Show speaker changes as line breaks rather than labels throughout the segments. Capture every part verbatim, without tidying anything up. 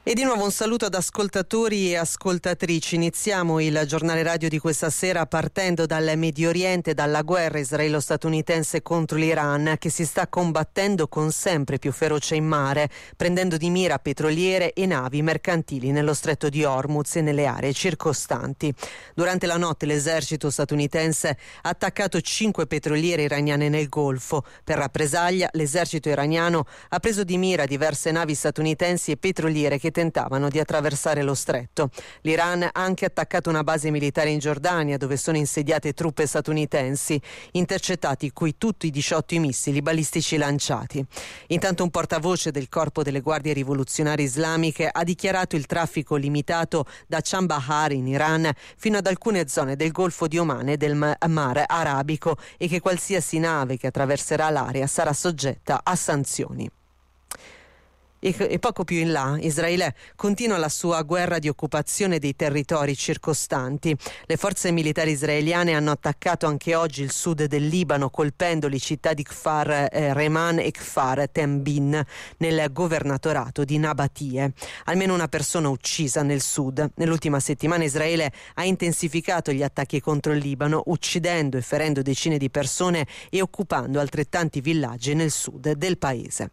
E di nuovo un saluto ad ascoltatori e ascoltatrici. Iniziamo il giornale radio di questa sera partendo dal Medio Oriente, dalla guerra israelo-statunitense contro l'Iran, che si sta combattendo con sempre più ferocia in mare, prendendo di mira petroliere e navi mercantili nello stretto di Hormuz e nelle aree circostanti. Durante la notte l'esercito statunitense ha attaccato cinque petroliere iraniane nel Golfo. Per rappresaglia l'esercito iraniano ha preso di mira diverse navi statunitensi e petroliere che tentavano di attraversare lo stretto. L'Iran ha anche attaccato una base militare in Giordania dove sono insediate truppe statunitensi, intercettati qui tutti i diciotto i missili balistici lanciati. Intanto un portavoce del Corpo delle Guardie Rivoluzionarie Islamiche ha dichiarato il traffico limitato da Chabahar in Iran fino ad alcune zone del Golfo di Oman e del Mar Arabico e che qualsiasi nave che attraverserà l'area sarà soggetta a sanzioni. E poco più in là, Israele continua la sua guerra di occupazione dei territori circostanti. Le forze militari israeliane hanno attaccato anche oggi il sud del Libano, colpendo le città di Kfar eh, Reman e Kfar Tembin nel governatorato di Nabatie. Almeno una persona uccisa nel sud. Nell'ultima settimana Israele ha intensificato gli attacchi contro il Libano, uccidendo e ferendo decine di persone e occupando altrettanti villaggi nel sud del paese.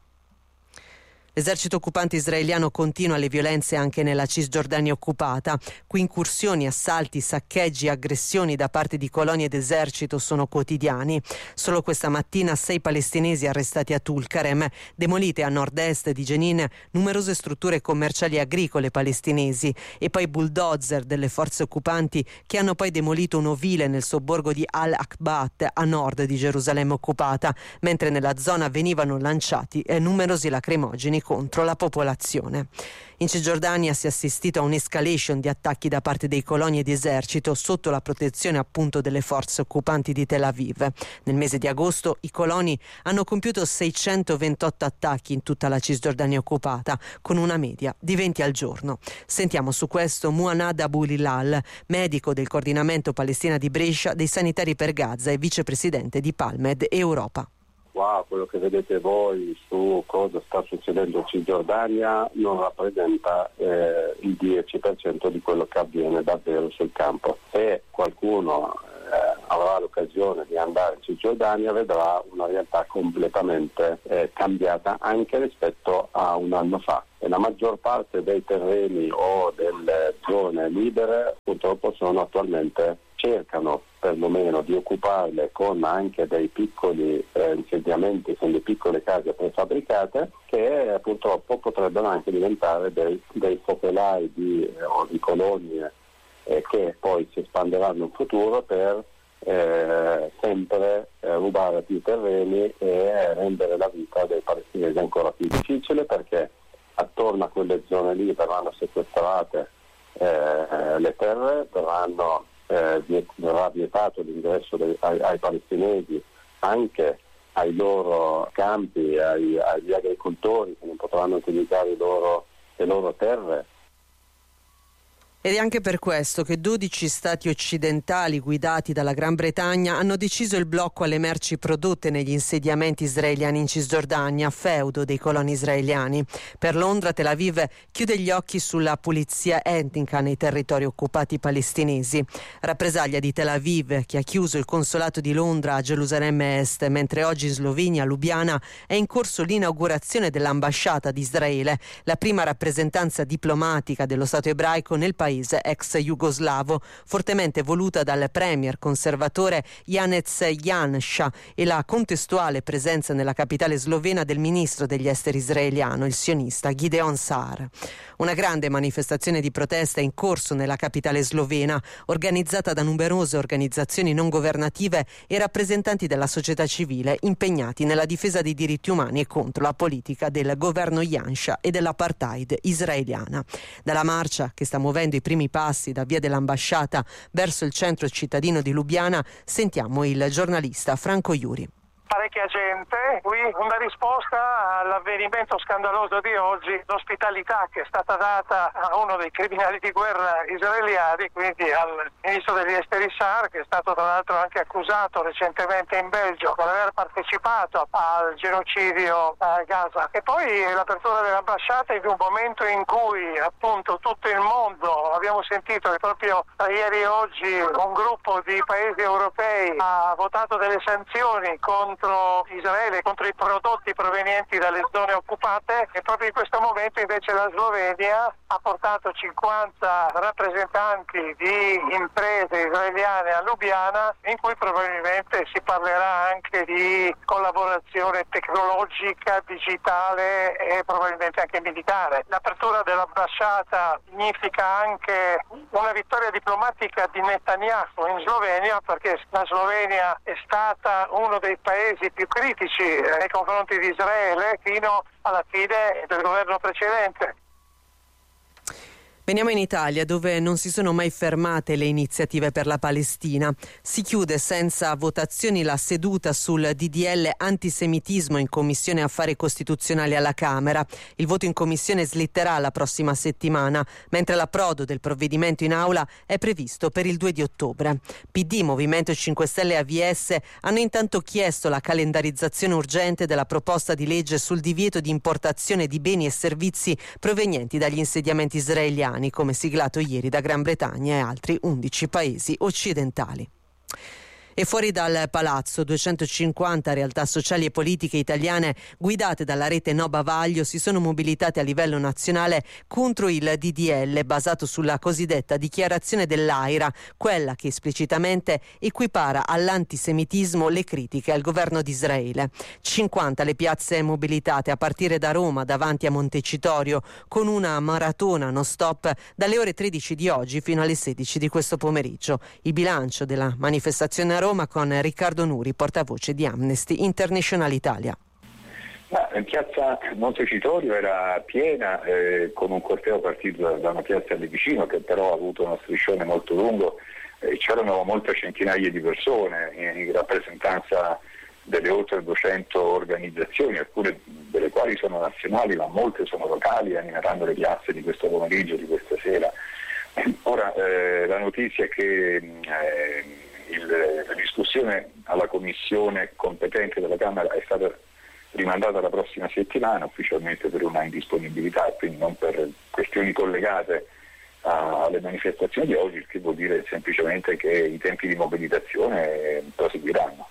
L'esercito occupante israeliano continua le violenze anche nella Cisgiordania occupata. Qui incursioni, assalti, saccheggi e aggressioni da parte di colonie d'esercito sono quotidiani. Solo questa mattina sei palestinesi arrestati a Tulkarem, demolite a nord-est di Jenin numerose strutture commerciali e agricole palestinesi e poi bulldozer delle forze occupanti che hanno poi demolito un ovile nel sobborgo di Al-Aqbat a nord di Gerusalemme occupata, mentre nella zona venivano lanciati eh, numerosi lacrimogeni contro la popolazione. In Cisgiordania si è assistito a un'escalation di attacchi da parte dei coloni di esercito sotto la protezione appunto delle forze occupanti di Tel Aviv. Nel mese di agosto i coloni hanno compiuto seicentoventotto attacchi in tutta la Cisgiordania occupata, con una media di venti al giorno. Sentiamo su questo Muannad Abu Hilal, medico del coordinamento Palestina di Brescia dei Sanitari per Gaza e vicepresidente di Palmed Europa.
Qua quello che vedete voi su cosa sta succedendo in Cisgiordania non rappresenta eh, il dieci per cento di quello che avviene davvero sul campo. Se qualcuno eh, avrà l'occasione di andare in Cisgiordania vedrà una realtà completamente eh, cambiata anche rispetto a un anno fa. E la maggior parte dei terreni o delle zone libere purtroppo sono attualmente, cercano perlomeno di occuparle con anche dei piccoli eh, insediamenti, con delle piccole case prefabbricate che eh, purtroppo potrebbero anche diventare dei, dei focolai di, eh, o di colonie eh, che poi si espanderanno in futuro per eh, sempre eh, rubare più terreni e rendere la vita dei palestinesi ancora più difficile, perché attorno a quelle zone lì verranno sequestrate eh, le terre, verranno Eh, verrà vietato l'ingresso dei, ai, ai palestinesi, anche ai loro campi, ai, agli agricoltori che non potranno utilizzare i loro, le loro terre.
Ed è anche per questo che dodici stati occidentali guidati dalla Gran Bretagna hanno deciso il blocco alle merci prodotte negli insediamenti israeliani in Cisgiordania, feudo dei coloni israeliani. Per Londra, Tel Aviv chiude gli occhi sulla pulizia etnica nei territori occupati palestinesi. Rappresaglia di Tel Aviv, che ha chiuso il consolato di Londra a Gerusalemme Est, mentre oggi in Slovenia, a Lubiana, è in corso l'inaugurazione dell'ambasciata di Israele, la prima rappresentanza diplomatica dello Stato ebraico nel paese ex jugoslavo, fortemente voluta dal premier conservatore Janez Janša, e la contestuale presenza nella capitale slovena del ministro degli esteri israeliano, il sionista Gideon Saar. Una grande manifestazione di protesta è in corso nella capitale slovena, organizzata da numerose organizzazioni non governative e rappresentanti della società civile impegnati nella difesa dei diritti umani e contro la politica del governo Janša e dell'apartheid israeliana. Dalla marcia, che sta muovendo i primi passi da via dell'ambasciata verso il centro cittadino di Lubiana, sentiamo il giornalista Franco Iuri.
parecchia gente. Qui una risposta all'avvenimento scandaloso di oggi, l'ospitalità che è stata data a uno dei criminali di guerra israeliani, quindi al ministro degli esteri Sar, che è stato tra l'altro anche accusato recentemente in Belgio per aver partecipato al genocidio a Gaza. E poi l'apertura dell'ambasciata in un momento in cui appunto tutto il mondo, abbiamo sentito che proprio ieri e oggi un gruppo di paesi europei ha votato delle sanzioni contro Israele, contro i prodotti provenienti dalle zone occupate, e proprio in questo momento invece la Slovenia ha portato cinquanta rappresentanti di imprese israeliane a Lubiana, in cui probabilmente si parlerà anche di collaborazione tecnologica, digitale e probabilmente anche militare. L'apertura dell'ambasciata significa anche una vittoria diplomatica di Netanyahu in Slovenia, perché la Slovenia è stata uno dei paesi più critici nei confronti di Israele fino alla fine del governo precedente.
Veniamo in Italia, dove non si sono mai fermate le iniziative per la Palestina. Si chiude senza votazioni la seduta sul D D L antisemitismo in Commissione Affari Costituzionali alla Camera. Il voto in Commissione slitterà la prossima settimana, mentre l'approdo del provvedimento in Aula è previsto per il due di ottobre. P D, Movimento cinque Stelle e A V S hanno intanto chiesto la calendarizzazione urgente della proposta di legge sul divieto di importazione di beni e servizi provenienti dagli insediamenti israeliani, come siglato ieri da Gran Bretagna e altri undici paesi occidentali. E fuori dal palazzo, duecentocinquanta realtà sociali e politiche italiane guidate dalla rete No Bavaglio si sono mobilitate a livello nazionale contro il D D L basato sulla cosiddetta dichiarazione dell'Aira, quella che esplicitamente equipara all'antisemitismo le critiche al governo di Israele. cinquanta le piazze mobilitate a partire da Roma davanti a Montecitorio, con una maratona non stop dalle ore tredici di oggi fino alle sedici di questo pomeriggio. Il bilancio della manifestazione a Roma con Riccardo Nuri, portavoce di Amnesty International Italia.
Ma in piazza Montecitorio era piena, eh, con un corteo partito da, da una piazza lì vicino, che però ha avuto uno striscione molto lungo. Eh, c'erano molte centinaia di persone in, in rappresentanza delle oltre duecento organizzazioni, alcune delle quali sono nazionali, ma molte sono locali, animeranno le piazze di questo pomeriggio, di questa sera. Ora eh, la notizia è che eh, il, la discussione alla commissione competente della Camera è stata rimandata la prossima settimana, ufficialmente per una indisponibilità e quindi non per questioni collegate a, alle manifestazioni di oggi, il che vuol dire semplicemente che i tempi di mobilitazione proseguiranno.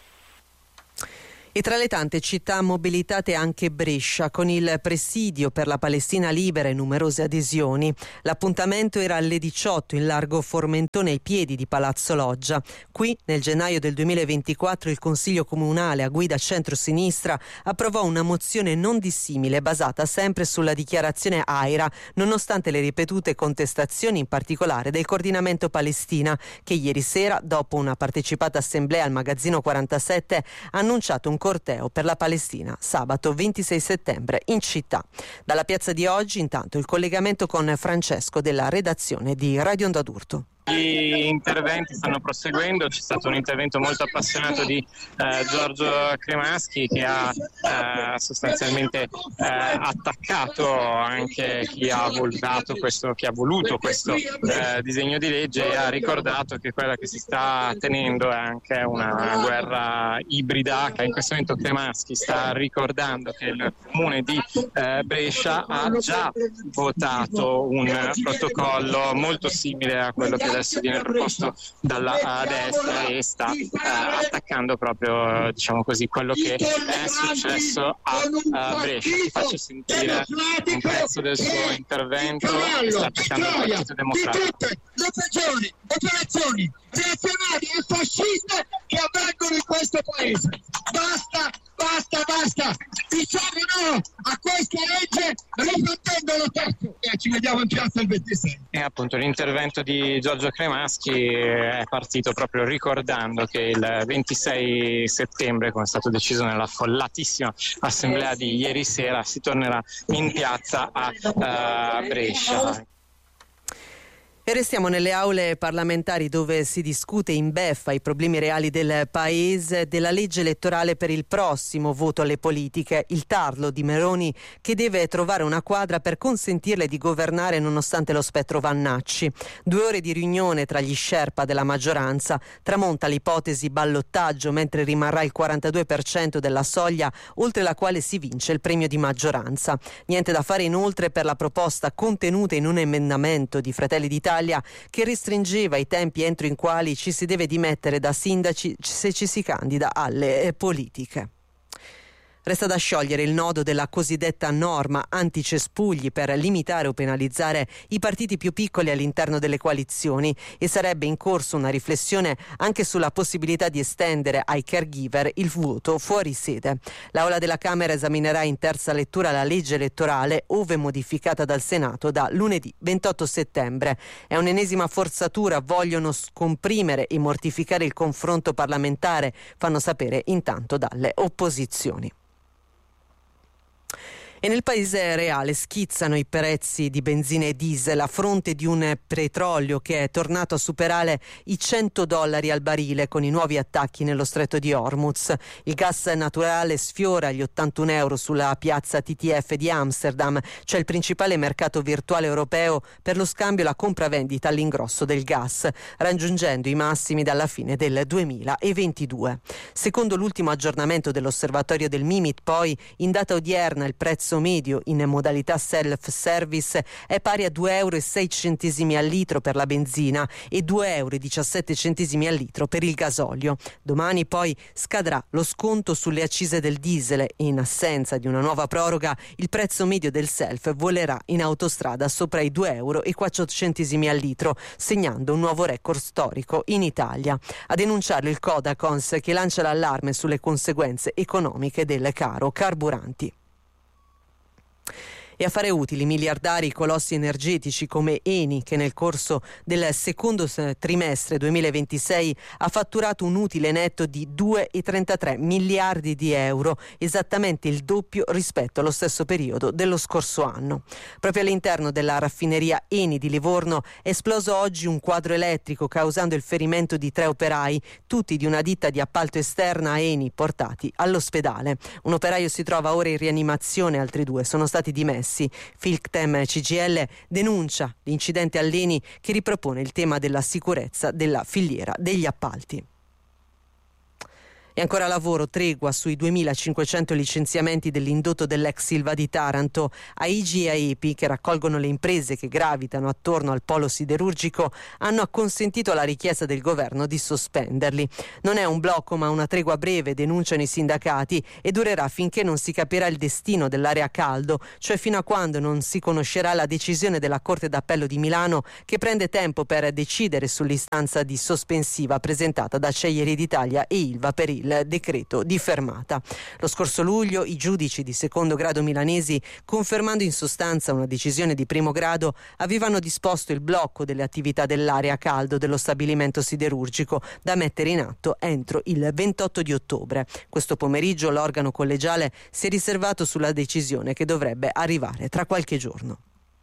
E tra le tante città mobilitate anche Brescia, con il presidio per la Palestina libera e numerose adesioni. L'appuntamento era alle diciotto in largo Formentone ai piedi di Palazzo Loggia. Qui, nel gennaio del duemilaventiquattro, il Consiglio Comunale a guida centro-sinistra approvò una mozione non dissimile basata sempre sulla dichiarazione Aira, nonostante le ripetute contestazioni, in particolare del coordinamento Palestina, che ieri sera, dopo una partecipata assemblea al Magazzino quarantasette, ha annunciato un corteo per la Palestina sabato ventisei settembre in città. Dalla piazza di oggi intanto il collegamento con Francesco della redazione di Radio Onda d'Urto.
Gli interventi stanno proseguendo, c'è stato un intervento molto appassionato di eh, Giorgio Cremaschi, che ha eh, sostanzialmente eh, attaccato anche chi ha votato questo, chi ha voluto questo eh, disegno di legge, e ha ricordato che quella che si sta tenendo è anche una guerra ibrida. In questo momento Cremaschi sta ricordando che il comune di eh, Brescia ha già votato un protocollo molto simile a quello che adesso viene proposto dalla destra, e sta eh, attaccando proprio, diciamo così, quello che è successo a, a Brescia. Ti faccio sentire un pezzo del suo intervento. Sta attaccando il Partito Democratico.
Di tutte le peggiori operazioni reazionarie e fasciste che avvengono in questo paese. Basta, basta, basta. Diciamo no a questa legge riflettendo lo testo, e ci vediamo in piazza il ventisei.
E appunto l'intervento di Giorgio Cremaschi è partito proprio ricordando che il ventisei settembre, come è stato deciso nella affollatissima assemblea di ieri sera, si tornerà in piazza a uh, Brescia.
E restiamo nelle aule parlamentari dove si discute in beffa i problemi reali del paese, della legge elettorale per il prossimo voto alle politiche, il tarlo di Meloni che deve trovare una quadra per consentirle di governare nonostante lo spettro Vannacci. Due ore di riunione tra gli sherpa della maggioranza, tramonta l'ipotesi ballottaggio mentre rimarrà il quarantadue per cento della soglia oltre la quale si vince il premio di maggioranza. Niente da fare inoltre per la proposta contenuta in un emendamento di Fratelli d'Italia che restringeva i tempi entro i quali ci si deve dimettere da sindaci se ci si candida alle politiche. Resta da sciogliere il nodo della cosiddetta norma anticespugli per limitare o penalizzare i partiti più piccoli all'interno delle coalizioni e sarebbe in corso una riflessione anche sulla possibilità di estendere ai caregiver il voto fuori sede. L'Aula della Camera esaminerà in terza lettura la legge elettorale, ove modificata dal Senato da lunedì ventotto settembre. È un'ennesima forzatura, vogliono scomprimere e mortificare il confronto parlamentare, fanno sapere intanto dalle opposizioni. E nel paese reale schizzano i prezzi di benzina e diesel a fronte di un petrolio che è tornato a superare i cento dollari al barile con i nuovi attacchi nello stretto di Hormuz. Il gas naturale sfiora gli ottantuno euro sulla piazza T T F di Amsterdam, cioè il principale mercato virtuale europeo per lo scambio e la compravendita all'ingrosso del gas, raggiungendo i massimi dalla fine del duemilaventidue. Secondo l'ultimo aggiornamento dell'osservatorio del Mimit, poi, in data odierna il prezzo medio in modalità self-service è pari a due euro e sei centesimi al litro per la benzina e due euro e diciassette centesimi al litro per il gasolio. Domani poi scadrà lo sconto sulle accise del diesel e in assenza di una nuova proroga il prezzo medio del self volerà in autostrada sopra i due euro e quattro centesimi al litro, segnando un nuovo record storico in Italia. A denunciarlo il Codacons che lancia l'allarme sulle conseguenze economiche del caro carburanti. E a fare utili miliardari colossi energetici come Eni, che nel corso del secondo trimestre duemilaventisei ha fatturato un utile netto di due virgola trentatré miliardi di euro, esattamente il doppio rispetto allo stesso periodo dello scorso anno. Proprio all'interno della raffineria Eni di Livorno è esploso oggi un quadro elettrico causando il ferimento di tre operai, tutti di una ditta di appalto esterna a Eni, portati all'ospedale. Un operaio si trova ora in rianimazione, altri due sono stati dimessi. Filctem C G I L denuncia l'incidente all'Eni che ripropone il tema della sicurezza della filiera degli appalti. E ancora lavoro, tregua sui duemilacinquecento licenziamenti dell'indotto dell'ex Ilva di Taranto. A I G I e a E P I, che raccolgono le imprese che gravitano attorno al polo siderurgico, hanno acconsentito alla richiesta del governo di sospenderli. Non è un blocco ma una tregua breve, denunciano i sindacati, e durerà finché non si capirà il destino dell'area a caldo, cioè fino a quando non si conoscerà la decisione della Corte d'Appello di Milano, che prende tempo per decidere sull'istanza di sospensiva presentata da Acciaierie d'Italia e Ilva per il decreto di fermata. Lo scorso luglio i giudici di secondo grado milanesi, confermando in sostanza una decisione di primo grado, avevano disposto il blocco delle attività dell'area a caldo dello stabilimento siderurgico da mettere in atto entro il ventotto di ottobre. Questo pomeriggio l'organo collegiale si è riservato sulla decisione che dovrebbe arrivare tra qualche giorno.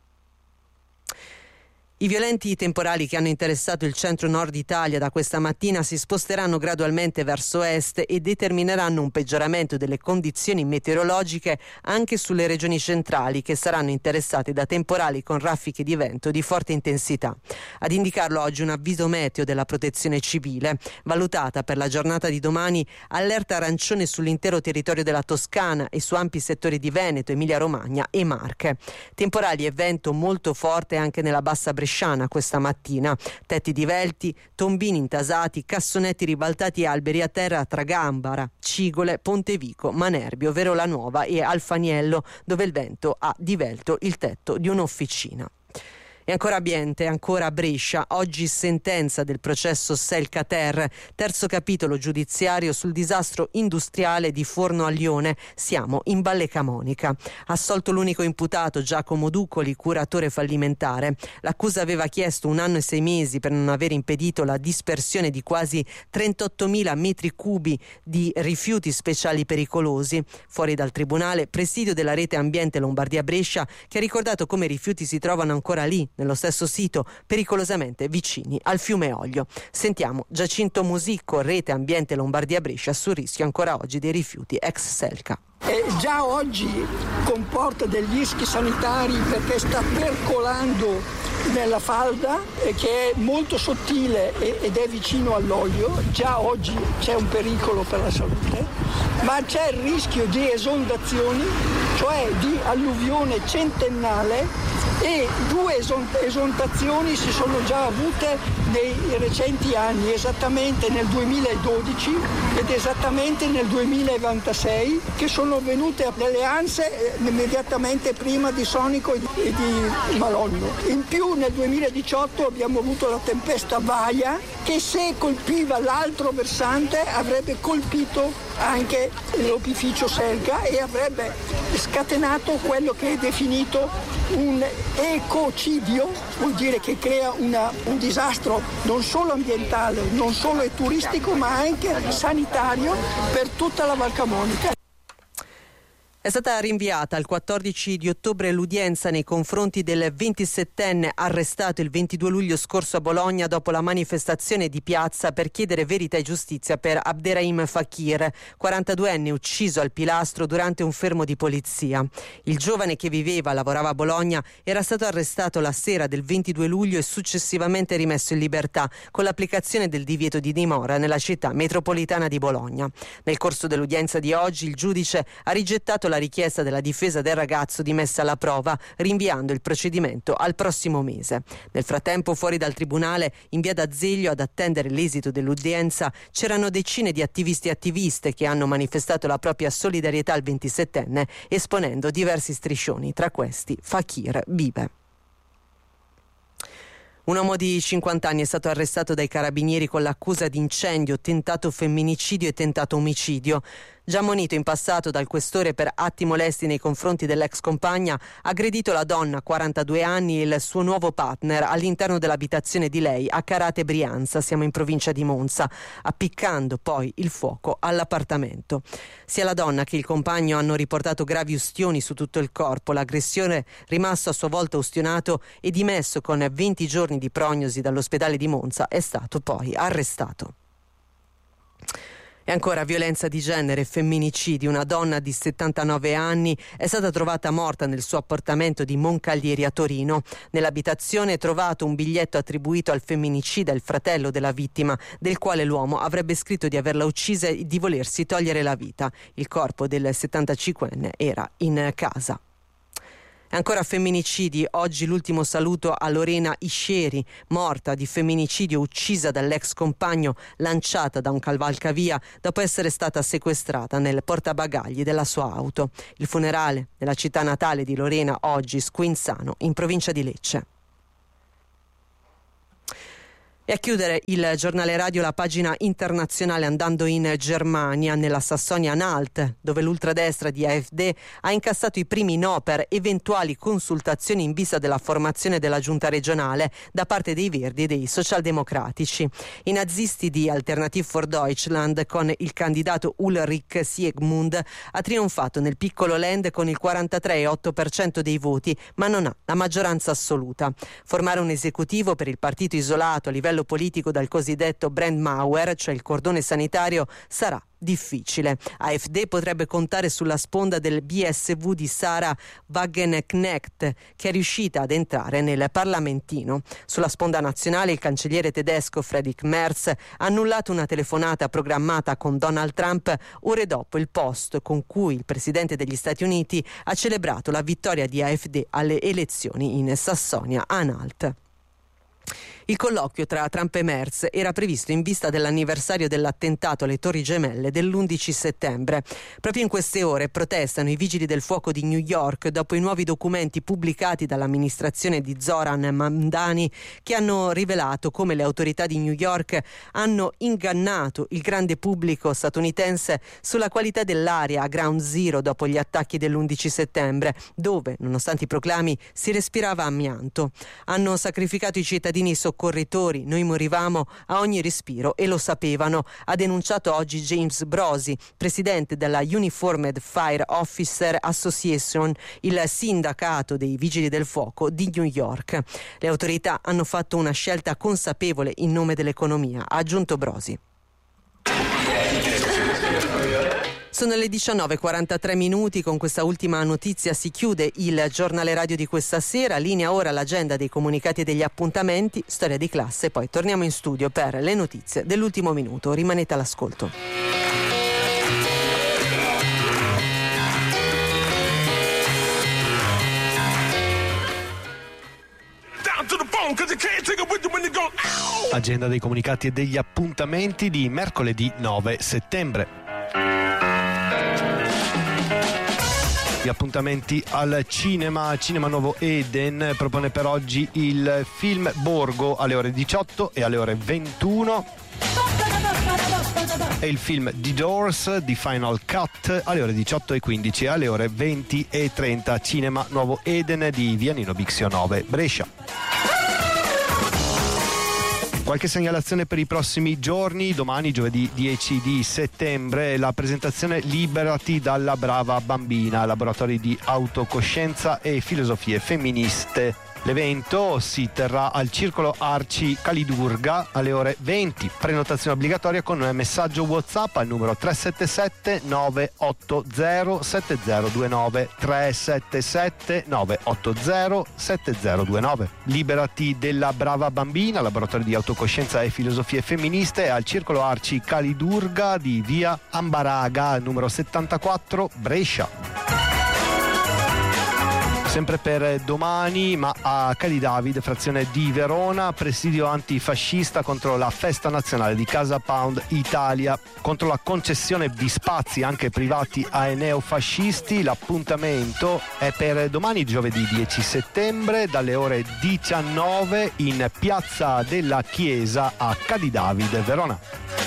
I violenti temporali che hanno interessato il centro-nord Italia da questa mattina si sposteranno gradualmente verso est e determineranno un peggioramento delle condizioni meteorologiche anche sulle regioni centrali, che saranno interessate da temporali con raffiche di vento di forte intensità. Ad indicarlo oggi un avviso meteo della Protezione Civile, valutata per la giornata di domani allerta arancione sull'intero territorio della Toscana e su ampi settori di Veneto, Emilia-Romagna e Marche. Temporali e vento molto forte anche nella bassa Bresciana questa mattina, tetti divelti, tombini intasati, cassonetti ribaltati e alberi a terra tra Gambara, Cigole, Pontevico, Manerbio, Verola Nuova e Alfaniello, dove il vento ha divelto il tetto di un'officina. E ancora ambiente, ancora a Brescia, oggi sentenza del processo Selcater, terzo capitolo giudiziario sul disastro industriale di Forno a Lione, siamo in Valle Camonica. Assolto l'unico imputato, Giacomo Duccoli, curatore fallimentare. L'accusa aveva chiesto un anno e sei mesi per non aver impedito la dispersione di quasi trentottomila metri cubi di rifiuti speciali pericolosi. Fuori dal tribunale, presidio della rete ambiente Lombardia Brescia, che ha ricordato come i rifiuti si trovano ancora lì, nello stesso sito, pericolosamente vicini al fiume Oglio. Sentiamo Giacinto Musicco, Rete Ambiente Lombardia Brescia, sul rischio ancora oggi dei rifiuti ex Selca.
Eh, già oggi comporta degli rischi sanitari perché sta percolando nella falda, eh, che è molto sottile e, ed è vicino all'olio. Già oggi c'è un pericolo per la salute, ma c'è il rischio di esondazioni, cioè di alluvione centennale, e due esondazioni si sono già avute nei recenti anni, esattamente nel duemiladodici ed esattamente nel duemilaventisei, che sono venute nelle Anse eh, immediatamente prima di Sonico e di, e di Malonno. In più nel duemiladiciotto abbiamo avuto la tempesta Vaia, che se colpiva l'altro versante avrebbe colpito anche l'opificio Selca e avrebbe scatenato quello che è definito un ecocidio, vuol dire che crea una, un disastro non solo ambientale, non solo turistico, ma anche sanitario per tutta la Val Camonica.
È stata rinviata al quattordici di ottobre l'udienza nei confronti del ventisettenne arrestato il ventidue luglio scorso a Bologna dopo la manifestazione di piazza per chiedere verità e giustizia per Abderrahim Fakir, quarantaduenne ucciso al pilastro durante un fermo di polizia. Il giovane, che viveva e lavorava a Bologna, era stato arrestato la sera del ventidue luglio e successivamente rimesso in libertà con l'applicazione del divieto di dimora nella città metropolitana di Bologna. Nel corso dell'udienza di oggi il giudice ha rigettato la la richiesta della difesa del ragazzo di messa alla prova, rinviando il procedimento al prossimo mese. Nel frattempo, fuori dal tribunale, in via d'Azeglio, ad attendere l'esito dell'udienza, c'erano decine di attivisti e attiviste che hanno manifestato la propria solidarietà al ventisettenne, esponendo diversi striscioni, tra questi Fakir vive. Un uomo di cinquanta anni è stato arrestato dai carabinieri con l'accusa di incendio, tentato femminicidio e tentato omicidio. Già ammonito in passato dal questore per atti molesti nei confronti dell'ex compagna, ha aggredito la donna, quarantadue anni, e il suo nuovo partner all'interno dell'abitazione di lei a Carate Brianza, siamo in provincia di Monza, appiccando poi il fuoco all'appartamento. Sia la donna che il compagno hanno riportato gravi ustioni su tutto il corpo. L'aggressione, rimasto a sua volta ustionato e dimesso con venti giorni di prognosi dall'ospedale di Monza, è stato poi arrestato. E ancora violenza di genere e femminicidi. Una donna di settantanove anni è stata trovata morta nel suo appartamento di Moncaglieri a Torino. Nell'abitazione è trovato un biglietto attribuito al femminicida, il fratello della vittima, del quale l'uomo avrebbe scritto di averla uccisa e di volersi togliere la vita. Il corpo del settantacinquenne era in casa. Ancora femminicidi, oggi l'ultimo saluto a Lorena Iscieri, morta di femminicidio, uccisa dall'ex compagno, lanciata da un cavalcavia dopo essere stata sequestrata nel portabagagli della sua auto. Il funerale nella città natale di Lorena, oggi Squinzano, in provincia di Lecce. E a chiudere il giornale radio la pagina internazionale, andando in Germania, nella Sassonia-Anhalt, dove l'ultradestra di A F D ha incassato i primi no per eventuali consultazioni in vista della formazione della giunta regionale da parte dei Verdi e dei socialdemocratici. I nazisti di Alternative for Deutschland, con il candidato Ulrich Siegmund, ha trionfato nel piccolo Land con il quarantatré virgola otto per cento dei voti, ma non ha la maggioranza assoluta. Formare un esecutivo per il partito isolato a livello politico dal cosiddetto Brandmauer, cioè il cordone sanitario, sarà difficile. A F D potrebbe contare sulla sponda del B S V di Sarah Wagenknecht, che è riuscita ad entrare nel Parlamentino. Sulla sponda nazionale il cancelliere tedesco Friedrich Merz ha annullato una telefonata programmata con Donald Trump ore dopo il post con cui il presidente degli Stati Uniti ha celebrato la vittoria di A F D alle elezioni in Sassonia-Anhalt. Il colloquio tra Trump e Merz era previsto in vista dell'anniversario dell'attentato alle Torri Gemelle dell'undici settembre. Proprio in queste ore protestano i vigili del fuoco di New York dopo i nuovi documenti pubblicati dall'amministrazione di Zoran Mamdani, che hanno rivelato come le autorità di New York hanno ingannato il grande pubblico statunitense sulla qualità dell'aria a Ground Zero dopo gli attacchi dell'undici settembre, dove, nonostante i proclami, si respirava amianto. Hanno sacrificato i cittadini soccorsi soccorritori, noi morivamo a ogni respiro e lo sapevano, ha denunciato oggi James Brosi, presidente della Uniformed Fire Officer Association, il sindacato dei vigili del fuoco di New York. Le autorità hanno fatto una scelta consapevole in nome dell'economia, ha aggiunto Brosi. Sono le diciannove e quarantatré minuti, con questa ultima notizia si chiude il giornale radio di questa sera. Linea ora l'agenda dei comunicati e degli appuntamenti, storia di classe, poi torniamo in studio per le notizie dell'ultimo minuto. Rimanete all'ascolto.
Agenda dei comunicati e degli appuntamenti di mercoledì nove settembre. Gli appuntamenti al cinema. Cinema Nuovo Eden propone per oggi il film Borgo alle ore diciotto e alle ore ventuno e il film The Doors di Final Cut alle ore diciotto e quindici e alle ore venti e trenta. Cinema Nuovo Eden di via Nino Bixio nove, Brescia. Qualche segnalazione per i prossimi giorni. Domani, giovedì dieci di settembre, la presentazione Liberati dalla brava bambina, laboratori di autocoscienza e filosofie femministe. L'evento si terrà al Circolo Arci Calidurga alle ore venti. Prenotazione obbligatoria con messaggio WhatsApp al numero tre sette sette nove otto zero sette zero due nove tre sette sette nove otto zero sette zero due nove. Liberati della brava bambina, laboratorio di autocoscienza e filosofie femministe, al Circolo Arci Calidurga di via Ambaraga numero settantaquattro, Brescia. Sempre per domani, ma a Calidavide, frazione di Verona, presidio antifascista contro la festa nazionale di Casa Pound Italia, contro la concessione di spazi anche privati ai neofascisti. L'appuntamento è per domani, giovedì dieci settembre, dalle ore diciannove in Piazza della Chiesa a Calidavide, Verona.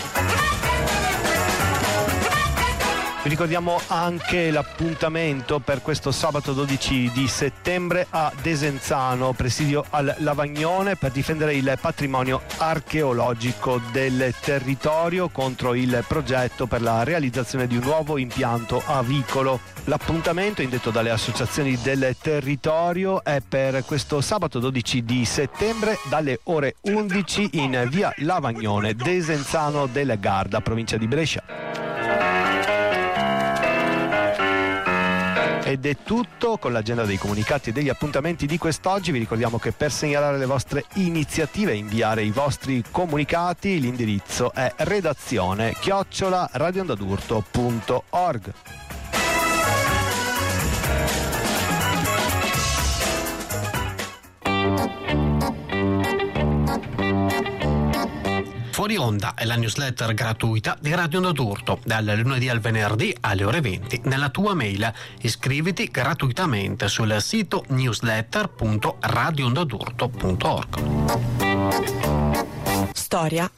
Vi ricordiamo anche l'appuntamento per questo sabato dodici di settembre a Desenzano, presidio al Lavagnone, per difendere il patrimonio archeologico del territorio contro il progetto per la realizzazione di un nuovo impianto avicolo. L'appuntamento, indetto dalle associazioni del territorio, è per questo sabato dodici di settembre dalle ore undici in via Lavagnone, Desenzano del Garda, provincia di Brescia. Ed è tutto con l'agenda dei comunicati e degli appuntamenti di quest'oggi. Vi ricordiamo che per segnalare le vostre iniziative e inviare i vostri comunicati l'indirizzo è redazione chiocciola radioondadurto punto org.
Fuori onda è la newsletter gratuita di Radio Onda d'Urto, dal lunedì al venerdì alle ore venti nella tua mail. Iscriviti gratuitamente sul sito newsletter punto radioondadurto punto org.
Storia